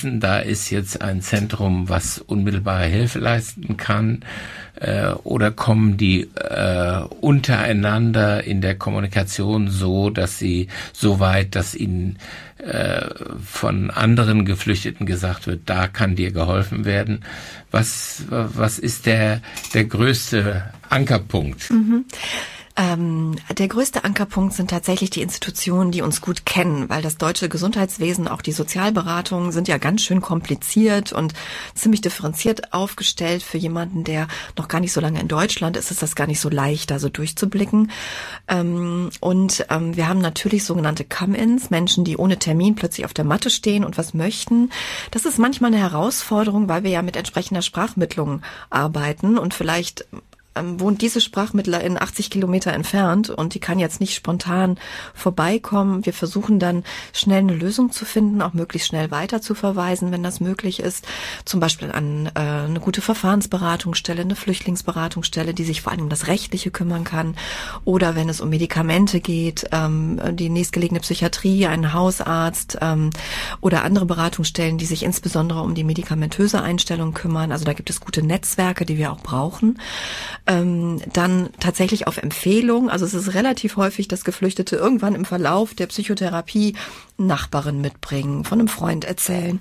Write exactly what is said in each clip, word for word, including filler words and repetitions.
wissen, da ist jetzt ein Zentrum, was unmittelbare Hilfe leisten kann, äh, oder kommen die äh, untereinander in der Kommunikation so, dass sie so weit, dass ihnen äh, von anderen Geflüchteten gesagt wird, da kann dir geholfen werden. Was, was ist der, der größte Ankerpunkt? Mhm. Ähm, der größte Ankerpunkt sind tatsächlich die Institutionen, die uns gut kennen, weil das deutsche Gesundheitswesen, auch die Sozialberatungen sind ja ganz schön kompliziert und ziemlich differenziert aufgestellt. Für jemanden, der noch gar nicht so lange in Deutschland ist, ist das gar nicht so leicht, da so durchzublicken. Ähm, und ähm, wir haben natürlich sogenannte Come-ins, Menschen, die ohne Termin plötzlich auf der Matte stehen und was möchten. Das ist manchmal eine Herausforderung, weil wir ja mit entsprechender Sprachmittlung arbeiten und vielleicht Ähm, wohnt diese Sprachmittlerin achtzig Kilometer entfernt und die kann jetzt nicht spontan vorbeikommen. Wir versuchen dann schnell eine Lösung zu finden, auch möglichst schnell weiter zu verweisen, wenn das möglich ist. Zum Beispiel an äh, eine gute Verfahrensberatungsstelle, eine Flüchtlingsberatungsstelle, die sich vor allem um das Rechtliche kümmern kann. Oder wenn es um Medikamente geht, ähm, die nächstgelegene Psychiatrie, einen Hausarzt ähm, oder andere Beratungsstellen, die sich insbesondere um die medikamentöse Einstellung kümmern. Also da gibt es gute Netzwerke, die wir auch brauchen. Ähm, dann tatsächlich auf Empfehlung. Also es ist relativ häufig, dass Geflüchtete irgendwann im Verlauf der Psychotherapie Nachbarin mitbringen, von einem Freund erzählen.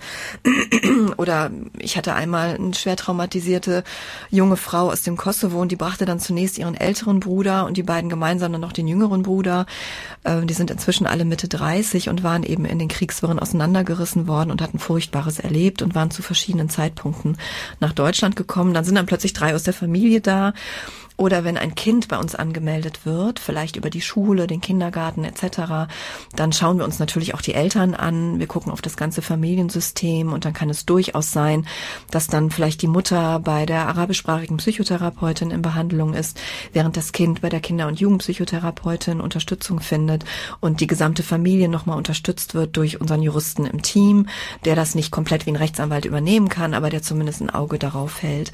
Oder ich hatte einmal eine schwer traumatisierte junge Frau aus dem Kosovo und die brachte dann zunächst ihren älteren Bruder und die beiden gemeinsam dann noch den jüngeren Bruder. Äh, die sind inzwischen alle Mitte dreißig und waren eben in den Kriegswirren auseinandergerissen worden und hatten Furchtbares erlebt und waren zu verschiedenen Zeitpunkten nach Deutschland gekommen. Dann sind dann plötzlich drei aus der Familie da. Oder wenn ein Kind bei uns angemeldet wird, vielleicht über die Schule, den Kindergarten et cetera, dann schauen wir uns natürlich auch die Eltern an. Wir gucken auf das ganze Familiensystem und dann kann es durchaus sein, dass dann vielleicht die Mutter bei der arabischsprachigen Psychotherapeutin in Behandlung ist, während das Kind bei der Kinder- und Jugendpsychotherapeutin Unterstützung findet und die gesamte Familie nochmal unterstützt wird durch unseren Juristen im Team, der das nicht komplett wie ein Rechtsanwalt übernehmen kann, aber der zumindest ein Auge darauf hält.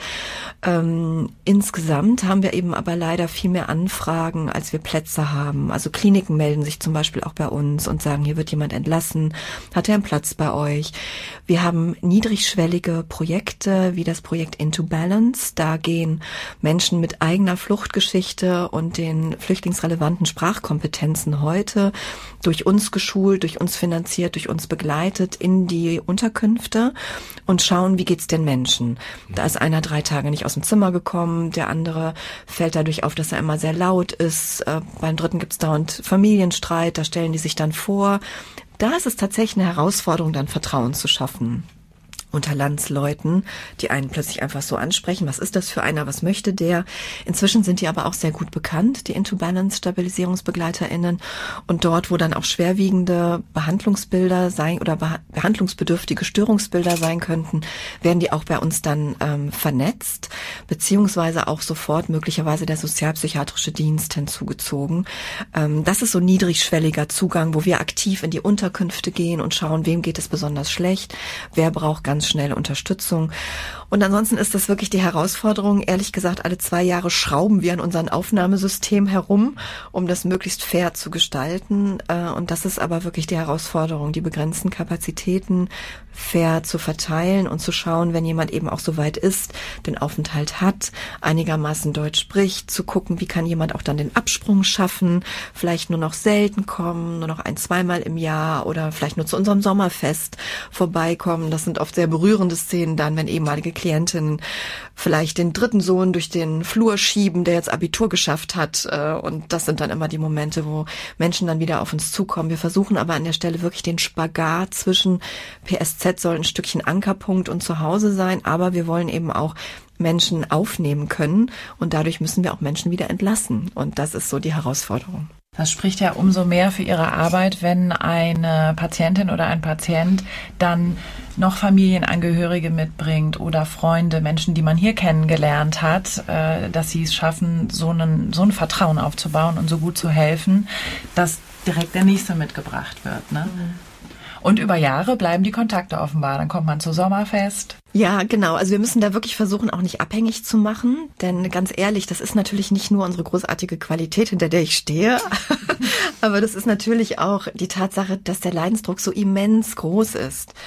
Ähm, insgesamt haben wir eben aber leider viel mehr Anfragen, als wir Plätze haben. Also Kliniken melden sich zum Beispiel auch bei uns und sagen, hier wird jemand entlassen, hat er einen Platz bei euch? Wir haben niedrigschwellige Projekte, wie das Projekt Into Balance. Da gehen Menschen mit eigener Fluchtgeschichte und den flüchtlingsrelevanten Sprachkompetenzen heute durch uns geschult, durch uns finanziert, durch uns begleitet in die Unterkünfte und schauen, wie geht's den Menschen. Da ist einer drei Tage nicht aus dem Zimmer gekommen, der andere fällt dadurch auf, dass er immer sehr laut ist. Äh, beim dritten gibt's dauernd Familienstreit, da stellen die sich dann vor. Da ist es tatsächlich eine Herausforderung, dann Vertrauen zu schaffen unter Landsleuten, die einen plötzlich einfach so ansprechen. Was ist das für einer? Was möchte der? Inzwischen sind die aber auch sehr gut bekannt, die Into Balance StabilisierungsbegleiterInnen. Und dort, wo dann auch schwerwiegende Behandlungsbilder sein oder beh- behandlungsbedürftige Störungsbilder sein könnten, werden die auch bei uns dann ähm, vernetzt, beziehungsweise auch sofort möglicherweise der sozialpsychiatrische Dienst hinzugezogen. Ähm, das ist so niedrigschwelliger Zugang, wo wir aktiv in die Unterkünfte gehen und schauen, wem geht es besonders schlecht, wer braucht ganz schnelle Unterstützung. Und ansonsten ist das wirklich die Herausforderung. Ehrlich gesagt, alle zwei Jahre schrauben wir an unserem Aufnahmesystem herum, um das möglichst fair zu gestalten. Und das ist aber wirklich die Herausforderung, die begrenzten Kapazitäten fair zu verteilen und zu schauen, wenn jemand eben auch so weit ist, den Aufenthalt hat, einigermaßen Deutsch spricht, zu gucken, wie kann jemand auch dann den Absprung schaffen, vielleicht nur noch selten kommen, nur noch ein-, zweimal im Jahr oder vielleicht nur zu unserem Sommerfest vorbeikommen. Das sind oft sehr berührende Szenen dann, wenn ehemalige Klientinnen vielleicht den dritten Sohn durch den Flur schieben, der jetzt Abitur geschafft hat. Und das sind dann immer die Momente, wo Menschen dann wieder auf uns zukommen. Wir versuchen aber an der Stelle wirklich den Spagat zwischen P S Z soll ein Stückchen Ankerpunkt und Zuhause sein, aber wir wollen eben auch Menschen aufnehmen können und dadurch müssen wir auch Menschen wieder entlassen. Und das ist so die Herausforderung. Das spricht ja umso mehr für Ihre Arbeit, wenn eine Patientin oder ein Patient dann noch Familienangehörige mitbringt oder Freunde, Menschen, die man hier kennengelernt hat, dass sie es schaffen, so einen, so ein Vertrauen aufzubauen und so gut zu helfen, dass direkt der Nächste mitgebracht wird, ne? Mhm. Und über Jahre bleiben die Kontakte offenbar. Dann kommt man zu Sommerfest. Ja, genau. Also wir müssen da wirklich versuchen, auch nicht abhängig zu machen. Denn ganz ehrlich, das ist natürlich nicht nur unsere großartige Qualität, hinter der ich stehe. Aber das ist natürlich auch die Tatsache, dass der Leidensdruck so immens groß ist.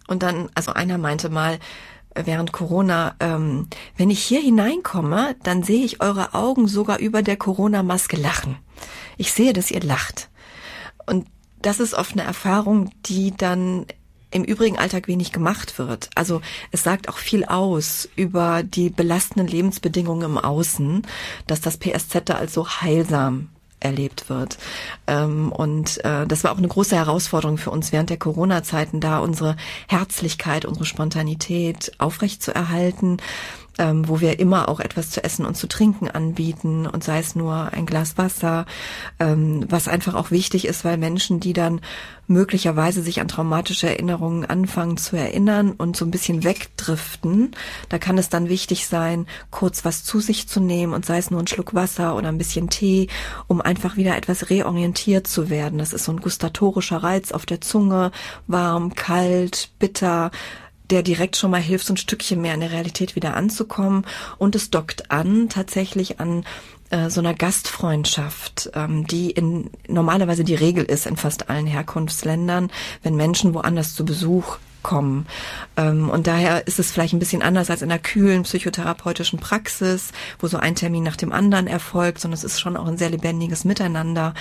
Und dann, also einer meinte mal, während Corona, ähm, wenn ich hier hineinkomme, dann sehe ich eure Augen sogar über der Corona-Maske lachen. Ich sehe, dass ihr lacht. Und das ist oft eine Erfahrung, die dann im übrigen Alltag wenig gemacht wird. Also es sagt auch viel aus über die belastenden Lebensbedingungen im Außen, dass das P S Z da als so heilsam erlebt wird. Ähm, und äh, das war auch eine große Herausforderung für uns während der Corona-Zeiten, da unsere Herzlichkeit, unsere Spontanität aufrechtzuerhalten, ähm, wo wir immer auch etwas zu essen und zu trinken anbieten und sei es nur ein Glas Wasser, ähm, was einfach auch wichtig ist, weil Menschen, die dann möglicherweise sich an traumatische Erinnerungen anfangen zu erinnern und so ein bisschen wegdriften, da kann es dann wichtig sein, kurz was zu sich zu nehmen und sei es nur ein Schluck Wasser oder ein bisschen Tee, um einfach wieder etwas reorientiert zu werden. Das ist so ein gustatorischer Reiz auf der Zunge, warm, kalt, bitter, der direkt schon mal hilft, so ein Stückchen mehr in der Realität wieder anzukommen. Und es dockt an, tatsächlich an äh, so einer Gastfreundschaft, ähm, die in normalerweise die Regel ist in fast allen Herkunftsländern, wenn Menschen woanders zu Besuch kommen. Und daher ist es vielleicht ein bisschen anders als in einer kühlen psychotherapeutischen Praxis, wo so ein Termin nach dem anderen erfolgt, sondern es ist schon auch ein sehr lebendiges Miteinander,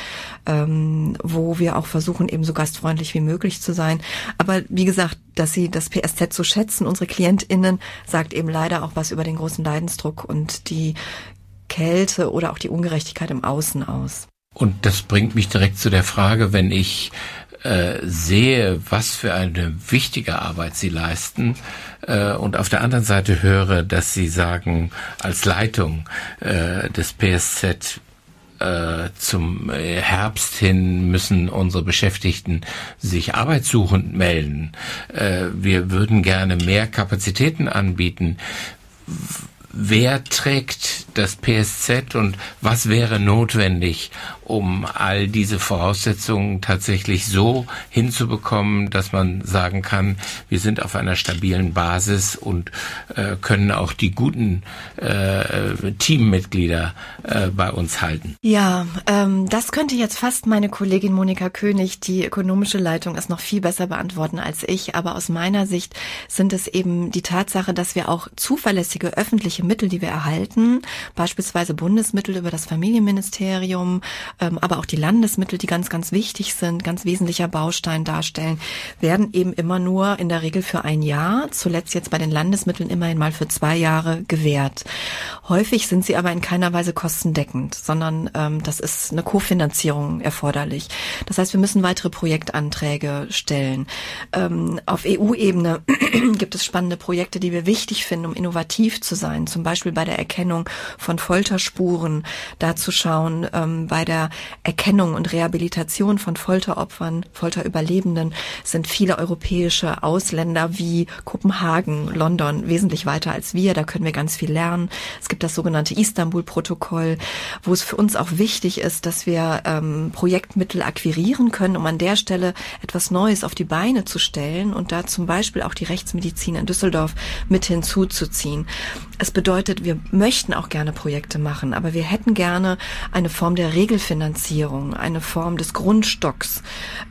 wo wir auch versuchen, eben so gastfreundlich wie möglich zu sein. Aber wie gesagt, dass sie das P S Z so schätzen, unsere KlientInnen, sagt eben leider auch was über den großen Leidensdruck und die Kälte oder auch die Ungerechtigkeit im Außen aus. Und das bringt mich direkt zu der Frage, wenn ich äh, sehe, was für eine wichtige Arbeit Sie leisten äh, und auf der anderen Seite höre, dass Sie sagen, als Leitung äh, des P S Z äh, zum Herbst hin müssen unsere Beschäftigten sich arbeitssuchend melden. Äh, wir würden gerne mehr Kapazitäten anbieten. Wer trägt das P S Z und was wäre notwendig, um all diese Voraussetzungen tatsächlich so hinzubekommen, dass man sagen kann, wir sind auf einer stabilen Basis und äh, können auch die guten äh, Teammitglieder äh, bei uns halten? Ja, ähm, das könnte jetzt fast meine Kollegin Monika König, die ökonomische Leitung, ist noch viel besser beantworten als ich. Aber aus meiner Sicht sind es eben die Tatsache, dass wir auch zuverlässige öffentliche Mittel, die wir erhalten, beispielsweise Bundesmittel über das Familienministerium, ähm, aber auch die Landesmittel, die ganz, ganz wichtig sind, ganz wesentlicher Baustein darstellen, werden eben immer nur in der Regel für ein Jahr, zuletzt jetzt bei den Landesmitteln immerhin mal für zwei Jahre gewährt. Häufig sind sie aber in keiner Weise kostendeckend, sondern ähm, das ist eine Kofinanzierung erforderlich. Das heißt, wir müssen weitere Projektanträge stellen. Ähm, auf E U-Ebene gibt es spannende Projekte, die wir wichtig finden, um innovativ zu sein. Zum Beispiel bei der Erkennung von Folterspuren, da zu schauen, ähm, bei der Erkennung und Rehabilitation von Folteropfern, Folterüberlebenden sind viele europäische Ausländer wie Kopenhagen, London wesentlich weiter als wir. Da können wir ganz viel lernen. Es gibt das sogenannte Istanbul-Protokoll, wo es für uns auch wichtig ist, dass wir ähm, Projektmittel akquirieren können, um an der Stelle etwas Neues auf die Beine zu stellen und da zum Beispiel auch die Rechtsmedizin in Düsseldorf mit hinzuzuziehen. Es bedeutet, wir möchten auch gerne Projekte machen, aber wir hätten gerne eine Form der Regelfinanzierung, eine Form des Grundstocks.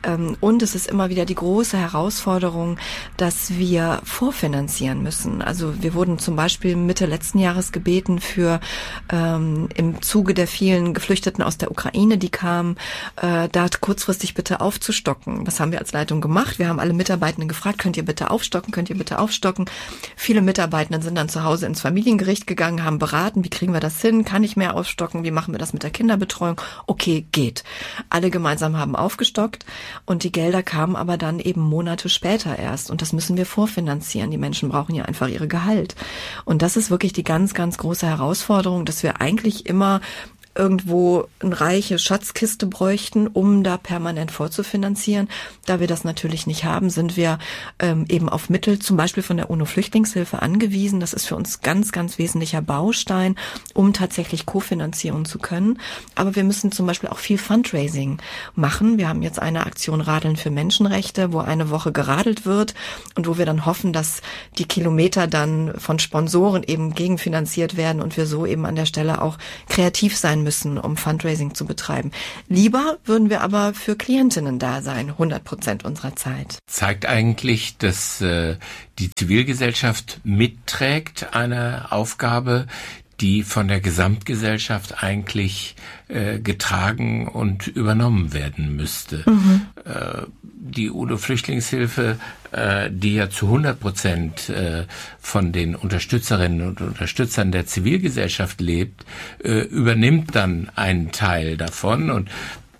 Und es ist immer wieder die große Herausforderung, dass wir vorfinanzieren müssen. Also wir wurden zum Beispiel Mitte letzten Jahres gebeten, für ähm, im Zuge der vielen Geflüchteten aus der Ukraine, die kamen, äh, da kurzfristig bitte aufzustocken. Was haben wir als Leitung gemacht? Wir haben alle Mitarbeitenden gefragt, könnt ihr bitte aufstocken, könnt ihr bitte aufstocken? Viele Mitarbeitenden sind dann zu Hause ins Familiengericht gegangen, haben beraten, wie kriegen wir das hin? Kann ich mehr aufstocken? Wie machen wir das mit der Kinderbetreuung? Okay, geht. Alle gemeinsam haben aufgestockt und die Gelder kamen aber dann eben Monate später erst und das müssen wir vorfinanzieren. Die Menschen brauchen ja einfach ihre Gehalt. Und das ist wirklich die ganz, ganz große Herausforderung, dass wir eigentlich immer irgendwo eine reiche Schatzkiste bräuchten, um da permanent vorzufinanzieren. Da wir das natürlich nicht haben, sind wir ähm, eben auf Mittel, zum Beispiel von der UNO-Flüchtlingshilfe angewiesen. Das ist für uns ganz, ganz wesentlicher Baustein, um tatsächlich kofinanzieren zu können. Aber wir müssen zum Beispiel auch viel Fundraising machen. Wir haben jetzt eine Aktion Radeln für Menschenrechte, wo eine Woche geradelt wird und wo wir dann hoffen, dass die Kilometer dann von Sponsoren eben gegenfinanziert werden und wir so eben an der Stelle auch kreativ sein sein müssen, um Fundraising zu betreiben. Lieber würden wir aber für Klientinnen da sein, hundert Prozent unserer Zeit. Zeigt eigentlich, dass äh, die Zivilgesellschaft mitträgt eine Aufgabe, die von der Gesamtgesellschaft eigentlich äh, getragen und übernommen werden müsste. Mhm. Äh, die UNO-Flüchtlingshilfe, äh, die ja zu hundert Prozent äh, von den Unterstützerinnen und Unterstützern der Zivilgesellschaft lebt, äh, übernimmt dann einen Teil davon und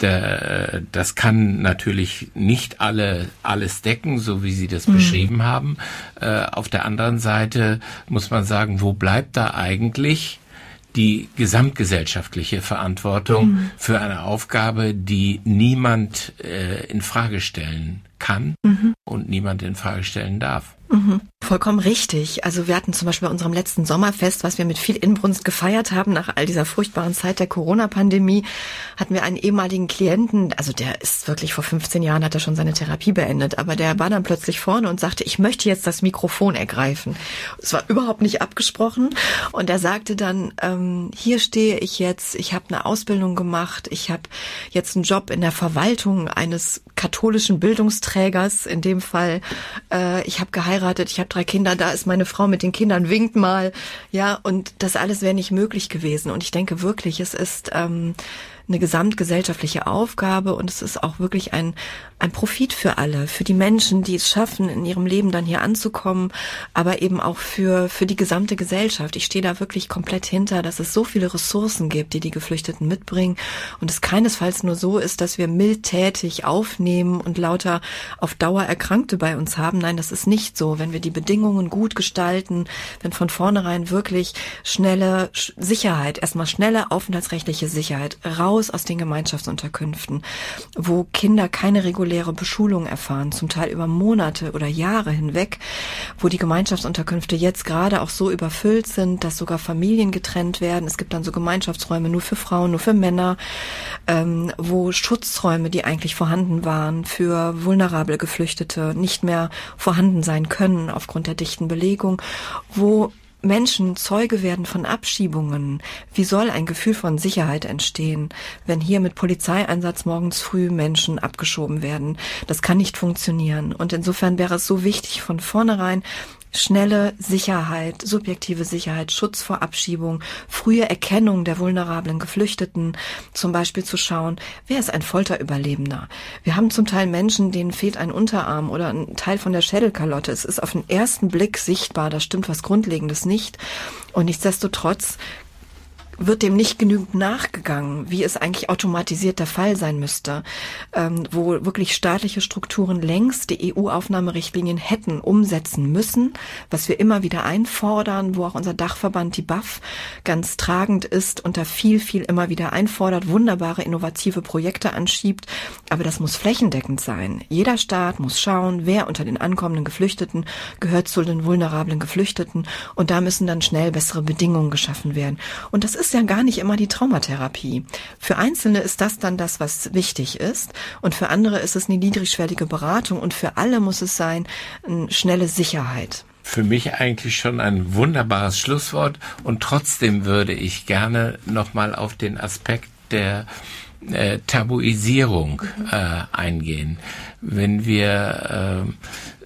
Der, das kann natürlich nicht alle alles decken, so wie Sie das mhm. beschrieben haben. Äh, auf der anderen Seite muss man sagen, wo bleibt da eigentlich die gesamtgesellschaftliche Verantwortung mhm. für eine Aufgabe, die niemand äh, in Frage stellen kann mhm. und niemand in Frage stellen darf? Mhm. Vollkommen richtig. Also wir hatten zum Beispiel bei unserem letzten Sommerfest, was wir mit viel Inbrunst gefeiert haben, nach all dieser furchtbaren Zeit der Corona-Pandemie, hatten wir einen ehemaligen Klienten, also der ist wirklich vor fünfzehn Jahren, hat er schon seine Therapie beendet, aber der war dann plötzlich vorne und sagte, ich möchte jetzt das Mikrofon ergreifen. Es war überhaupt nicht abgesprochen und er sagte dann, ähm, hier stehe ich jetzt, ich habe eine Ausbildung gemacht, ich habe jetzt einen Job in der Verwaltung eines katholischen Bildungsträgers, in dem Fall, äh, ich habe geheiratet, ich habe drei Kinder, da ist meine Frau mit den Kindern, winkt mal, ja, und das alles wäre nicht möglich gewesen. Und ich denke wirklich, es ist ähm, eine gesamtgesellschaftliche Aufgabe und es ist auch wirklich ein ein Profit für alle, für die Menschen, die es schaffen, in ihrem Leben dann hier anzukommen, aber eben auch für für die gesamte Gesellschaft. Ich stehe da wirklich komplett hinter, dass es so viele Ressourcen gibt, die die Geflüchteten mitbringen und es keinesfalls nur so ist, dass wir mildtätig aufnehmen und lauter auf Dauer Erkrankte bei uns haben. Nein, das ist nicht so. Wenn wir die Bedingungen gut gestalten, wenn von vornherein wirklich schnelle Sicherheit, erstmal schnelle aufenthaltsrechtliche Sicherheit, raus aus den Gemeinschaftsunterkünften, wo Kinder keine reguläre Beschulung erfahren, zum Teil über Monate oder Jahre hinweg, wo die Gemeinschaftsunterkünfte jetzt gerade auch so überfüllt sind, dass sogar Familien getrennt werden. Es gibt dann so Gemeinschaftsräume nur für Frauen, nur für Männer, ähm, wo Schutzräume, die eigentlich vorhanden waren, für vulnerable Geflüchtete nicht mehr vorhanden sein können aufgrund der dichten Belegung, wo Menschen Zeuge werden von Abschiebungen. Wie soll ein Gefühl von Sicherheit entstehen, wenn hier mit Polizeieinsatz morgens früh Menschen abgeschoben werden? Das kann nicht funktionieren. Und insofern wäre es so wichtig, von vornherein schnelle Sicherheit, subjektive Sicherheit, Schutz vor Abschiebung, frühe Erkennung der vulnerablen Geflüchteten, zum Beispiel zu schauen, wer ist ein Folterüberlebender? Wir haben zum Teil Menschen, denen fehlt ein Unterarm oder ein Teil von der Schädelkalotte. Es ist auf den ersten Blick sichtbar, da stimmt was Grundlegendes nicht. Und nichtsdestotrotz wird dem nicht genügend nachgegangen, wie es eigentlich automatisiert der Fall sein müsste, ähm, wo wirklich staatliche Strukturen längst die E U-Aufnahmerichtlinien hätten umsetzen müssen, was wir immer wieder einfordern, wo auch unser Dachverband, die B A F, ganz tragend ist und da viel, viel immer wieder einfordert, wunderbare, innovative Projekte anschiebt, aber das muss flächendeckend sein. Jeder Staat muss schauen, wer unter den ankommenden Geflüchteten gehört zu den vulnerablen Geflüchteten und da müssen dann schnell bessere Bedingungen geschaffen werden. Und das ist ja gar nicht immer die Traumatherapie. Für Einzelne ist das dann das, was wichtig ist und für andere ist es eine niedrigschwellige Beratung und für alle muss es sein, eine schnelle Sicherheit. Für mich eigentlich schon ein wunderbares Schlusswort und trotzdem würde ich gerne nochmal auf den Aspekt der äh, Tabuisierung äh, eingehen. Wenn wir äh,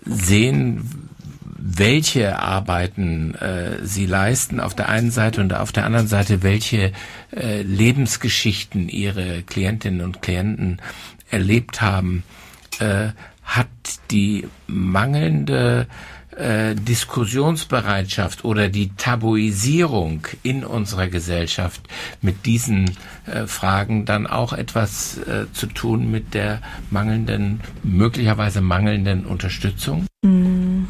sehen, welche Arbeiten äh, sie leisten auf der einen Seite und auf der anderen Seite, welche äh, Lebensgeschichten ihre Klientinnen und Klienten erlebt haben, äh, hat die mangelnde äh, Diskussionsbereitschaft oder die Tabuisierung in unserer Gesellschaft mit diesen äh, Fragen dann auch etwas äh, zu tun mit der mangelnden, möglicherweise mangelnden Unterstützung? Mm.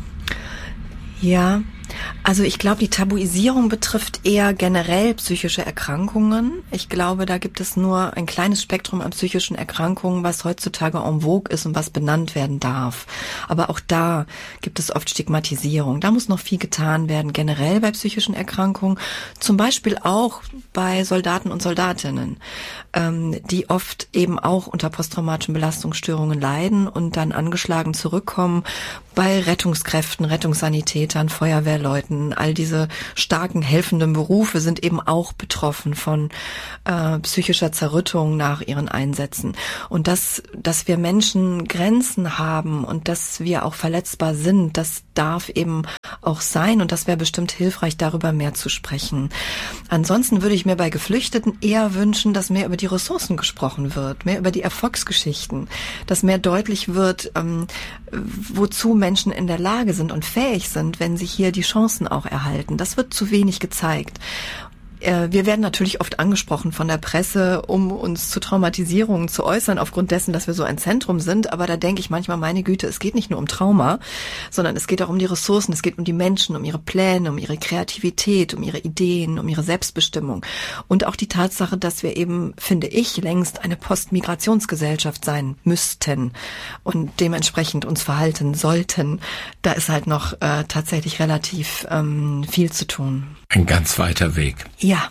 Ja, also ich glaube, die Tabuisierung betrifft eher generell psychische Erkrankungen. Ich glaube, da gibt es nur ein kleines Spektrum an psychischen Erkrankungen, was heutzutage en vogue ist und was benannt werden darf. Aber auch da gibt es oft Stigmatisierung. Da muss noch viel getan werden, generell bei psychischen Erkrankungen. Zum Beispiel auch bei Soldaten und Soldatinnen, ähm, die oft eben auch unter posttraumatischen Belastungsstörungen leiden und dann angeschlagen zurückkommen, bei Rettungskräften, Rettungssanitätern, Feuerwehrleuten. Therapeuten, all diese starken, helfenden Berufe sind eben auch betroffen von äh, psychischer Zerrüttung nach ihren Einsätzen. Und dass, dass wir Menschen Grenzen haben und dass wir auch verletzbar sind, das darf eben auch sein und das wäre bestimmt hilfreich, darüber mehr zu sprechen. Ansonsten würde ich mir bei Geflüchteten eher wünschen, dass mehr über die Ressourcen gesprochen wird, mehr über die Erfolgsgeschichten, dass mehr deutlich wird, ähm, wozu Menschen in der Lage sind und fähig sind, wenn sie hier die Chancen auch erhalten. Das wird zu wenig gezeigt. Wir werden natürlich oft angesprochen von der Presse, um uns zu Traumatisierungen zu äußern, aufgrund dessen, dass wir so ein Zentrum sind. Aber da denke ich manchmal, meine Güte, es geht nicht nur um Trauma, sondern es geht auch um die Ressourcen, es geht um die Menschen, um ihre Pläne, um ihre Kreativität, um ihre Ideen, um ihre Selbstbestimmung. Und auch die Tatsache, dass wir eben, finde ich, längst eine Postmigrationsgesellschaft sein müssten und dementsprechend uns verhalten sollten. Da ist halt noch äh, tatsächlich relativ ähm, viel zu tun. Ein ganz weiter Weg. Ja.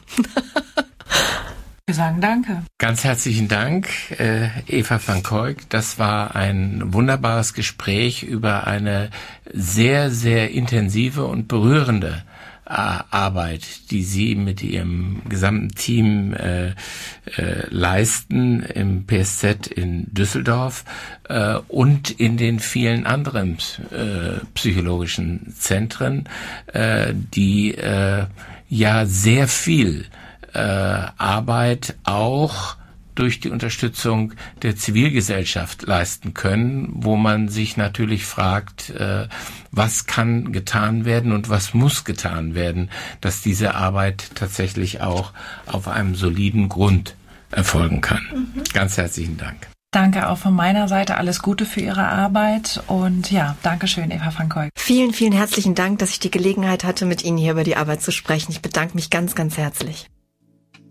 Wir sagen danke. Ganz herzlichen Dank, äh, Eva van Koik. Das war ein wunderbares Gespräch über eine sehr, sehr intensive und berührende äh, Arbeit, die Sie mit Ihrem gesamten Team äh, äh, leisten im P S Z in Düsseldorf äh, und in den vielen anderen äh, psychologischen Zentren, äh, die äh, ja sehr viel äh, Arbeit auch durch die Unterstützung der Zivilgesellschaft leisten können, wo man sich natürlich fragt, äh, was kann getan werden und was muss getan werden, dass diese Arbeit tatsächlich auch auf einem soliden Grund erfolgen kann. Mhm. Ganz herzlichen Dank. Danke auch von meiner Seite. Alles Gute für Ihre Arbeit. Und ja, Dankeschön, Eva van Koik. Vielen, vielen herzlichen Dank, dass ich die Gelegenheit hatte, mit Ihnen hier über die Arbeit zu sprechen. Ich bedanke mich ganz, ganz herzlich.